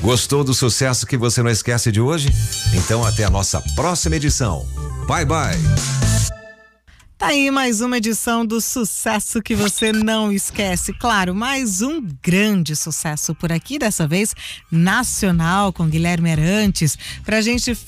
Gostou do sucesso que você não esquece de hoje? Então até a nossa próxima edição. Bye, bye. Tá aí mais uma edição do Sucesso que você não esquece. Claro, mais um grande sucesso por aqui, dessa vez nacional, com Guilherme Arantes, pra gente